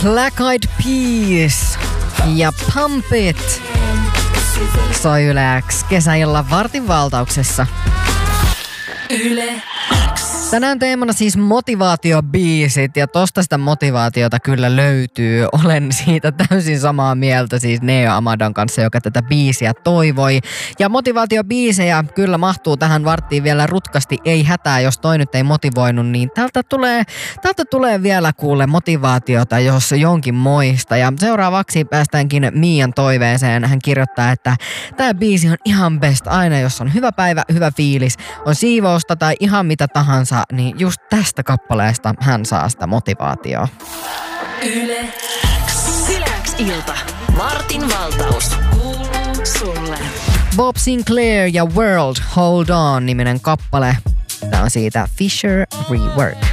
Black Eyed Peas ja Pump It soi Yle X kesäillan vartin valtauksessa. Yle X. Tänään teemana siis motivaatiobiisit ja tosta sitä motivaatiota kyllä löytyy. Olen siitä täysin samaa mieltä siis Neo Amadon kanssa, joka tätä biisiä toivoi. Ja motivaatiobiisejä kyllä mahtuu tähän varttiin vielä rutkasti. Ei hätää, jos toi nyt ei motivoinut, niin täältä tulee vielä kuule motivaatiota, jos jonkin moista. Ja seuraavaksi päästäänkin Mian toiveeseen. Hän kirjoittaa, että tää biisi on ihan best aina, jos on hyvä päivä, hyvä fiilis, on siivousta tai ihan mitä tahansa, niin just tästä kappaleesta hän saa sitä motivaatiota. Yle X. Yle X ilta. Martin valtaus. Kuuluu sulle. Bob Sinclair ja World Hold On -niminen kappale. Tämä on siitä Fisher Rework.